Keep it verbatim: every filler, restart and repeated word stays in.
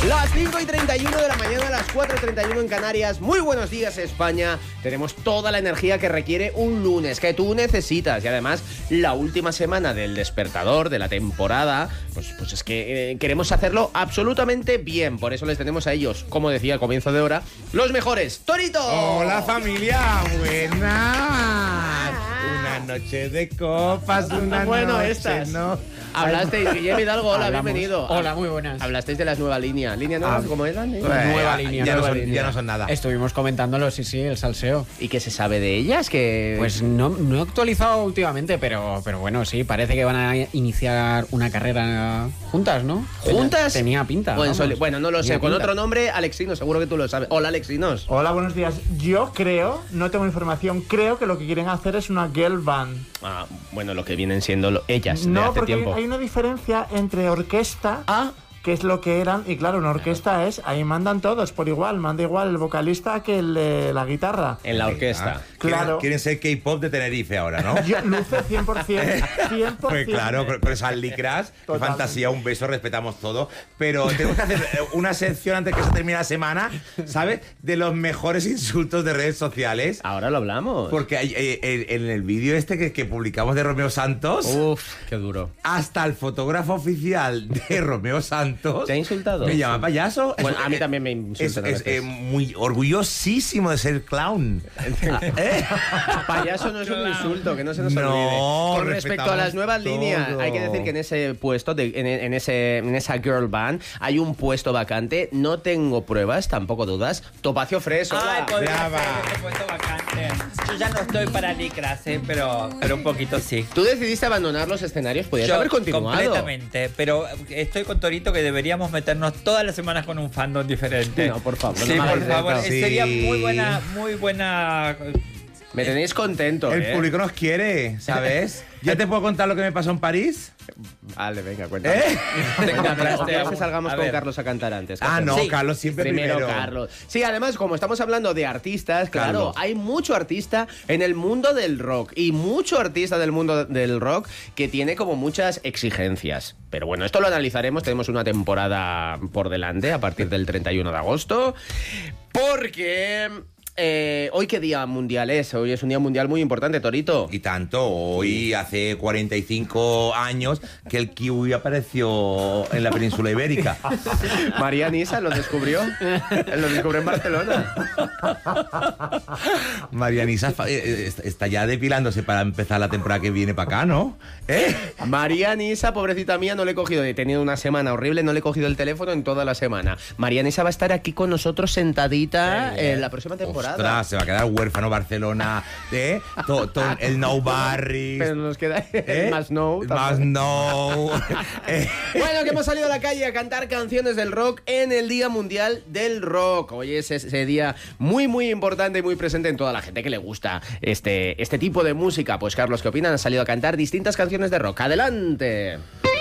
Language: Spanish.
Las cinco y treinta y uno de la mañana, las cuatro y treinta y uno en Canarias. Muy buenos días, España. Tenemos toda la energía que requiere un lunes, que tú necesitas. Y además, la última semana del despertador de la temporada, pues, pues es que eh, queremos hacerlo absolutamente bien. Por eso les tenemos a ellos, como decía al comienzo de hora, los mejores. ¡Torito! ¡Hola, familia! ¡Buenas! Una noche de copas, una bueno, noche, estas. ¿no? Hablasteis, Guillermo Hidalgo, hola, Hablamos. bienvenido. Hola, muy buenas. Hablasteis de las nuevas líneas. ¿Líneas nuevas? Ah, ¿Cómo eran? ¿Eh? Pues, Nueva ya, línea, ya, nueva no son, línea. ya no son nada. Estuvimos comentándolo, sí, sí, el salseo. ¿Y qué se sabe de ellas? Que Pues no, no he actualizado últimamente, pero, pero bueno, sí, parece que van a iniciar una carrera juntas, ¿no? ¿Juntas? Tenía pinta. Bueno, vamos. soli- bueno, no lo sé. Tenía Con pinta. otro nombre, Alexinos, seguro que tú lo sabes. Hola, Alexinos. Hola, buenos días. Yo creo, no tengo información, creo que lo que quieren hacer es una girl band. Ah, bueno, lo que vienen siendo lo- ellas de No, hace porque hay, tiempo. hay una diferencia entre orquesta, Ah, que es lo que eran, y claro, una orquesta es, ahí mandan todos por igual, manda igual el vocalista que el de la guitarra. en la orquesta. Ah, quieren- Claro. Quieren ser K-pop de Tenerife ahora, ¿no? Yo, luce cien por ciento, cien por Pues ciento. claro, con con esas licras, qué Totalmente. fantasía, un beso, respetamos todo. Pero tenemos que hacer eh, una sección antes que se termine la semana, ¿sabes? De los mejores insultos de redes sociales. Ahora lo hablamos. Porque hay, eh, eh, en el vídeo este que, que publicamos de Romeo Santos, Uf, qué duro. hasta el fotógrafo oficial de Romeo Santos ¿Te ha insultado? me llama payaso. Bueno, Es- a mí eh, también me insultan Es, a es, veces. eh, muy orgullosísimo de ser clown. ¿Eh? Payaso no es un insulto, que no se nos No, olvide. Con respecto a respetamos las nuevas todo. líneas, hay que decir que en ese puesto, de- en, en ese, en esa girl band, hay un puesto vacante. No tengo pruebas, tampoco dudas. Topacio Fresh, hola. Ay, podría Brava. ser ese puesto vacante. Yo ya no estoy para licras, ¿eh? pero, pero un poquito sí. Tú decidiste abandonar los escenarios, podías Yo haber continuado. completamente, pero estoy con Torito que deberíamos meternos todas las semanas con un fandom diferente. No, por favor, Sí, no me por hagas favor, esto. Sí. sería muy buena, muy buena. Me tenéis contento, El ¿eh? público nos quiere, ¿sabes? ¿Ya te puedo contar lo que me pasó en París? Vale, venga, cuéntame. ¿Eh? Cuéntame, o Este, quieres que salgamos a con ver. Carlos a cantar antes. ¿Qué Ah, hacemos? no, Sí. Carlos siempre Primero, primero. Carlos. Sí, además, como estamos hablando de artistas, claro, Carlos. hay mucho artista en el mundo del rock y mucho artista del mundo del rock que tiene como muchas exigencias. Pero bueno, esto lo analizaremos. Tenemos una temporada por delante a partir del treinta y uno de agosto. Porque... eh, ¿hoy qué día mundial es? Hoy es un día mundial muy importante, Torito. Y tanto, hoy hace cuarenta y cinco años que el kiwi apareció en la península ibérica. María Nisa lo descubrió. Lo descubrió en Barcelona. Marianisa fa- eh, eh, está ya depilándose para empezar la temporada que viene para acá, ¿no? ¿Eh? María Nisa, pobrecita mía, no le he cogido. He tenido una semana horrible, no le he cogido el teléfono en toda la semana. María Nisa va a estar aquí con nosotros sentadita en la próxima temporada. Ostras, se va a quedar huérfano Barcelona, ¿eh? To- to- el No Barris. Pero nos queda el ¿eh? más no. El Más no. Eh, Bueno, que hemos salido a la calle a cantar canciones del rock en el Día Mundial del Rock. Hoy es ese día muy, muy importante y muy presente en toda la gente que le gusta este, este tipo de música. Pues, Carlos, ¿qué opinan? Han salido a cantar distintas canciones de rock. ¡Adelante!